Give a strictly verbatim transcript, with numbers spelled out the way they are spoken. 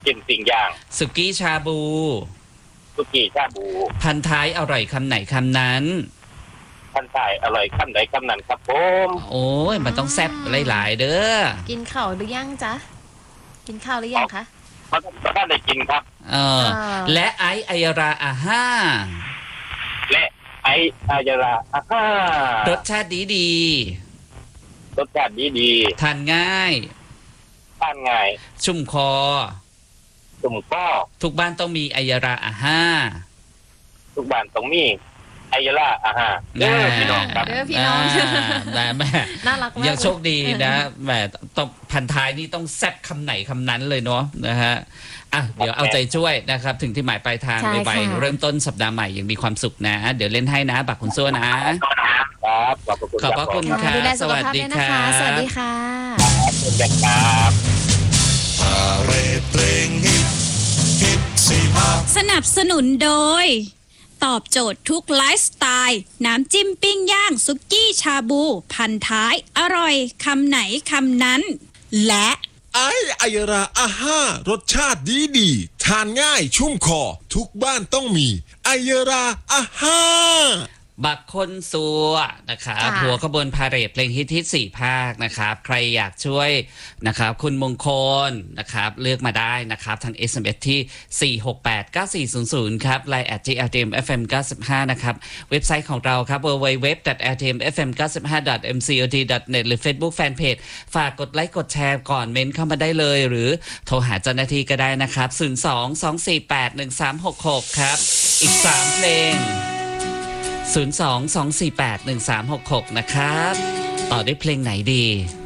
กินสิ่งอย่างสุกี้ชาบูสุกี้ชาบูพันท้ายอร่อยคำไหนคำนั้นพันท้ายอร่อยคำไหนคำนั้นครับผมโอ้ยมันต้องแซ่บหลายๆเด้อกินข้าวหรือยังจ๊ะกินข้าวหรือยังคะพอท่านได้กินครับเออและไอไอราอาห้าและไอไอราอาห้ารสชาติดีดีรสชาติดีดีทานง่ายทานง่ายชุ่มคอชุ่มคอทุกบ้านต้องมีไอราอาห้าทุกบ้านต้องมีไอยาล่าอาฮะเด้อพี่น้องครับเด้อพี่น้องแม่น่ารักมากยังโชคดีนะแม่ต้องพันท้ายนี่ต้องแซ่บคำไหนคำนั้นเลยเนาะนะฮะอ่ะเดี๋ยวเอาใจช่วยนะครับถึงที่หมายปลายทางไปเริ่มต้นสัปดาห์ใหม่ยังมีความสุขนะเดี๋ยวเล่นให้นะบักคุณซั่วนะครับขอบคุณขอบพระคุณค่ะสวัสดีค่ะสวัสดีค่ะคุณแบงค์ครับสนับสนุนโดยตอบโจทย์ทุกไลฟ์สไตล์น้ำจิ้มปิ้งย่างสุกี้ชาบูพันท้ายอร่อยคำไหนคำนั้นและไอไอราอาห้ารสชาติดีดีทานง่ายชุ่มคอทุกบ้านต้องมีไอราอาห้าบักคนซัวนะครับหัวขบวนพาเหรดเพลงฮิตที่สี่ภาคนะครับใครอยากช่วยนะครับคุณมงคลนะครับเลือกมาได้นะครับทาง เอส เอ็ม เอส ที่สี่หกแปด เก้าสี่ศูนย์ศูนย์ครับ ไลน์ แอท จี แอล ที เอ็ม เอฟ เอ็ม เก้าสิบห้า นะครับเว็บไซต์ของเราครับ ดับเบิลยู ดับเบิลยู ดับเบิลยู ดอท แอล ที เอ็ม เอฟ เอ็ม เก้าสิบห้า ดอท เอ็ม ซี โอ ที ดอท เน็ต หรือ Facebook Fanpage ฝากกดไลค์กดแชร์ก่อนเมนต์เข้ามาได้เลยหรือโทรหาเจ้าหน้าที่ก็ได้นะครับศูนย์ สอง สอง สี่ แปด หนึ่ง สาม หก หกครับอีกสามเพลงศูนย์ สอง สอง สี่ แปด หนึ่ง สาม หก หกนะครับต่อด้วยเพลงไหนดี